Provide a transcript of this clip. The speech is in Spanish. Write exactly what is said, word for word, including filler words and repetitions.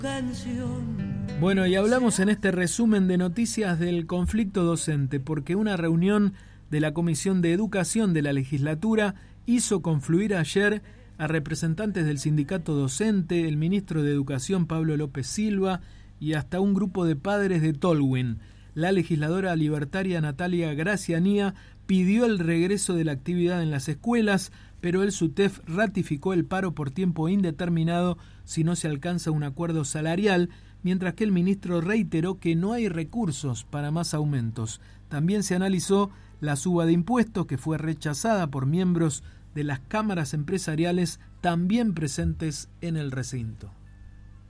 Bueno, y hablamos en este resumen de noticias del conflicto docente, porque una reunión de la Comisión de Educación de la legislatura hizo confluir ayer a representantes del sindicato docente, el ministro de Educación Pablo López Silva y hasta un grupo de padres de Tolwyn. La legisladora libertaria Natalia Gracianía pidió el regreso de la actividad en las escuelas, pero el SUTEF ratificó el paro por tiempo indeterminado si no se alcanza un acuerdo salarial, mientras que el ministro reiteró que no hay recursos para más aumentos. También se analizó la suba de impuestos, que fue rechazada por miembros de las cámaras empresariales también presentes en el recinto.